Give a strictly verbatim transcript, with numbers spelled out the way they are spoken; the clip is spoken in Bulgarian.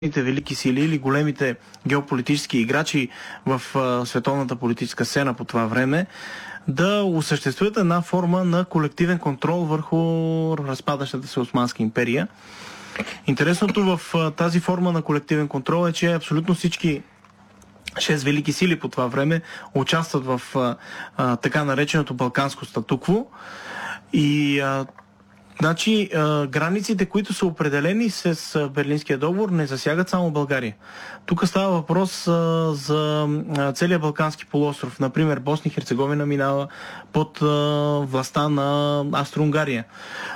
велики сили или големите геополитически играчи в а, световната политическа сцена по това време да осъществят една форма на колективен контрол върху разпадащата се Османска империя. Интересното в а, тази форма на колективен контрол е, че абсолютно всички шест велики сили по това време участват в а, а, така нареченото балканско статукво и а, Значи, границите, които са определени с Берлинския договор, не засягат само България. Тук става въпрос за целия Балкански полуостров. Например, Босна и Херцеговина минава под властта на Австро-Унгария.